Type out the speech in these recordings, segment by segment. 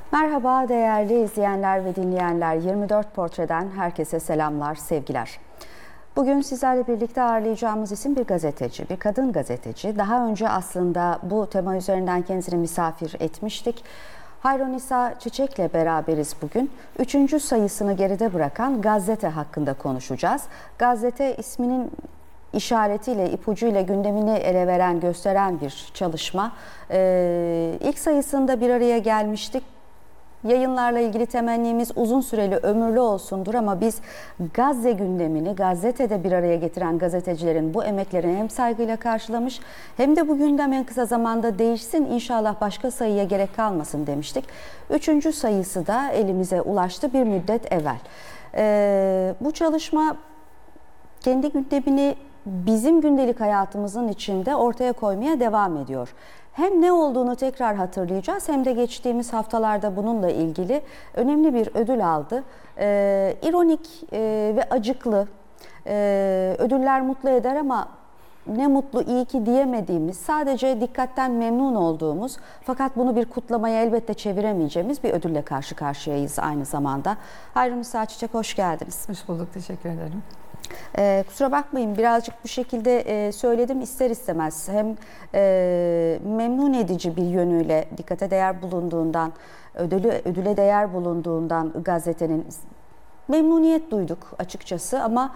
Merhaba değerli izleyenler ve dinleyenler. 24 Portre'den herkese selamlar, sevgiler. Bugün sizlerle birlikte ağırlayacağımız isim bir gazeteci, bir kadın gazeteci. Daha önce aslında bu tema üzerinden kendisini misafir etmiştik. Hayrunisa Çiçek'le beraberiz bugün. 3. sayısını geride bırakan Gazete hakkında konuşacağız. Gazete isminin işaretiyle, ipucuyla gündemini ele veren, gösteren bir çalışma. İlk sayısında bir araya gelmiştik. Yayınlarla ilgili temennimiz uzun süreli, ömürlü olsundur ama biz Gazze gündemini gazetede bir araya getiren gazetecilerin bu emeklerini hem saygıyla karşılamış hem de bu gündem en kısa zamanda değişsin, inşallah başka sayıya gerek kalmasın demiştik. 3. sayısı da elimize ulaştı bir müddet evvel. Bu çalışma kendi gündemini bizim gündelik hayatımızın içinde ortaya koymaya devam ediyor. Hem ne olduğunu tekrar hatırlayacağız hem de geçtiğimiz haftalarda bununla ilgili önemli bir ödül aldı. İronik ve acıklı, ödüller mutlu eder ama ne mutlu iyi ki diyemediğimiz, sadece dikkatten memnun olduğumuz fakat bunu bir kutlamaya elbette çeviremeyeceğimiz bir ödülle karşı karşıyayız aynı zamanda. Hayrunisa Çiçek, hoş geldiniz. Hoş bulduk, teşekkür ederim. Kusura bakmayın, birazcık bu şekilde söyledim ister istemez. Hem memnun edici bir yönüyle dikkate değer bulunduğundan, ödüle değer bulunduğundan gazetenin memnuniyet duyduk açıkçası ama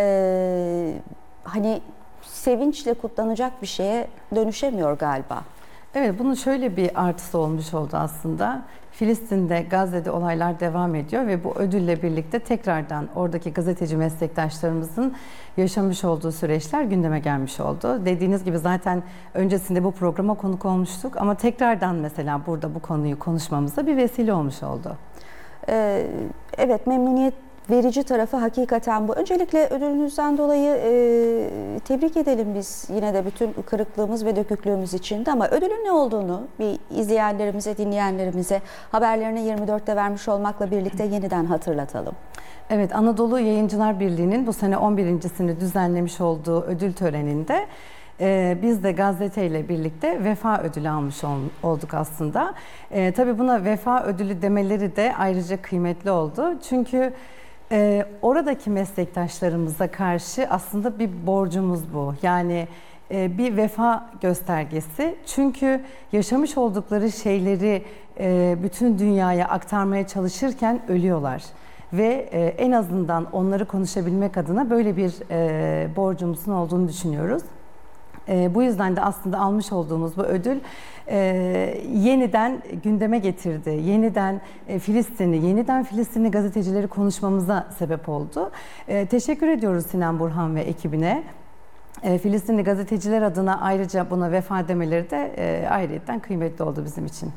hani sevinçle kutlanacak bir şeye dönüşemiyor galiba. Evet, bunun şöyle bir artısı olmuş oldu aslında. Filistin'de, Gazze'de olaylar devam ediyor ve bu ödülle birlikte tekrardan oradaki gazeteci meslektaşlarımızın yaşamış olduğu süreçler gündeme gelmiş oldu. Dediğiniz gibi zaten öncesinde bu programa konuk olmuştuk ama tekrardan mesela burada bu konuyu konuşmamıza bir vesile olmuş oldu. Evet, memnuniyet verici tarafı hakikaten bu. Öncelikle ödülünüzden dolayı tebrik edelim biz yine de bütün kırıklığımız ve döküklüğümüz içinde, ama ödülün ne olduğunu bir izleyenlerimize, dinleyenlerimize haberlerini 24'te vermiş olmakla birlikte yeniden hatırlatalım. Evet, Anadolu Yayıncılar Birliği'nin bu sene 11.sini düzenlemiş olduğu ödül töreninde biz de gazeteyle birlikte vefa ödülü almış olduk aslında. Tabii buna vefa ödülü demeleri de ayrıca kıymetli oldu. Çünkü oradaki meslektaşlarımıza karşı aslında bir borcumuz bu. Yani bir vefa göstergesi. Çünkü yaşamış oldukları şeyleri bütün dünyaya aktarmaya çalışırken ölüyorlar. Ve en azından onları konuşabilmek adına böyle bir borcumuzun olduğunu düşünüyoruz. Bu yüzden de aslında almış olduğumuz bu ödül yeniden gündeme getirdi. Yeniden Filistinli gazetecileri konuşmamıza sebep oldu. Teşekkür ediyoruz Sinan Burhan ve ekibine. Filistinli gazeteciler adına ayrıca buna vefa demeleri de ayrıyeten kıymetli oldu bizim için.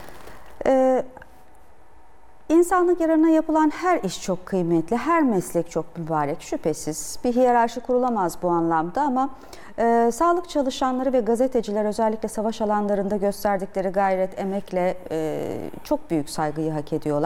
İnsanlık yararına yapılan her iş çok kıymetli, her meslek çok mübarek, şüphesiz. Bir hiyerarşi kurulamaz bu anlamda ama sağlık çalışanları ve gazeteciler özellikle savaş alanlarında gösterdikleri gayret, emekle çok büyük saygıyı hak ediyorlar.